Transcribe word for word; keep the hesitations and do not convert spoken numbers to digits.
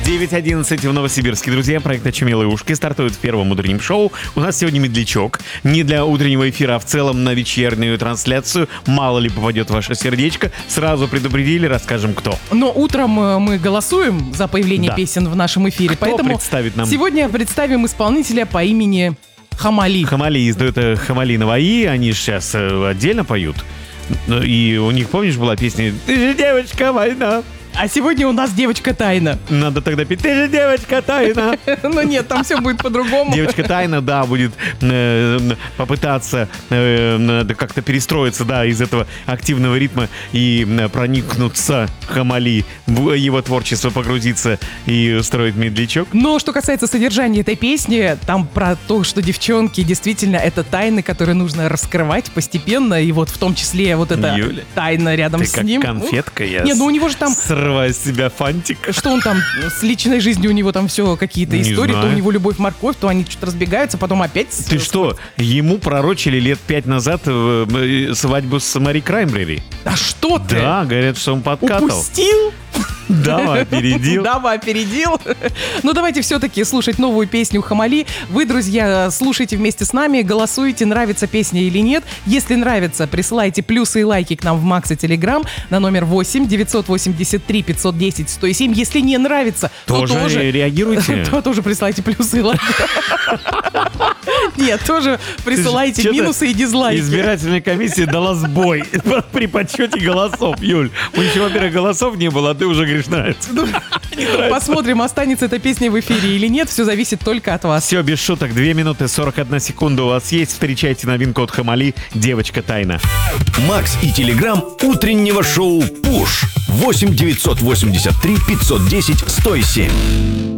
девять одиннадцать в Новосибирске. Друзья, проект «Очумелые ушки» стартует в первом утреннем шоу. У нас сегодня медлячок. Не для утреннего эфира, а в целом на вечернюю трансляцию. Мало ли попадет в ваше сердечко. Сразу предупредили, расскажем, кто. Но утром мы голосуем за появление Да. песен в нашем эфире. Кто поэтому представит нам? сегодня представим исполнителя по имени Хамали. Хамали издают э, Хамали Наваи. Они сейчас э, отдельно поют. Ну, и у них, помнишь, была песня «Ты же девочка, война». А сегодня у нас девочка Тайна. Надо тогда петь «Ты же девочка, тайна». Но нет, там все будет по-другому. Девочка Тайна, да, будет э, попытаться э, как-то перестроиться, да, из этого активного ритма и э, проникнуться Хамали в его творчество, погрузиться и строить медлячок. Но что касается содержания этой песни, там про то, что девчонки действительно это тайны, которые нужно раскрывать постепенно, и вот в том числе вот эта Юля, тайна рядом ты с как ним. конфетка, я Не, ну у него же там срываю с себя фантик. что он там, с личной жизнью у него там все какие-то Не истории, знаю. то у него любовь-морковь, то они что-то разбегаются, потом опять... Ты что, ему пророчили лет пять назад э, э, свадьбу с Мари Краймбрери? А что ты? Да, говорят, что он подкатал. Упустил? Да, опередил. Давай, опередил. Ну, давайте все-таки слушать новую песню Хамали. Вы, друзья, слушайте вместе с нами, голосуйте, нравится песня или нет. Если нравится, присылайте плюсы и лайки к нам в Макс и Телеграм на номер восемь девятьсот восемьдесят три пятьсот десять сто семь. Если не нравится, Тоже то тоже... реагируйте. То тоже присылайте плюсы и лайки. Нет, тоже присылайте Чё-то минусы и дизлайки. Избирательная комиссия дала сбой при подсчете голосов, Юль. У ничего, во-первых, голосов не было, а ты уже говоришь, нравится. Посмотрим, останется эта песня в эфире или нет. Все зависит только от вас. Все, без шуток. две минуты сорок одна секунда у вас есть. Встречайте новинку от Хамали «Девочка Тайна». Макс и Телеграм утреннего шоу «Пуш» восемь девятьсот восемьдесят три пятьсот десять сто семь.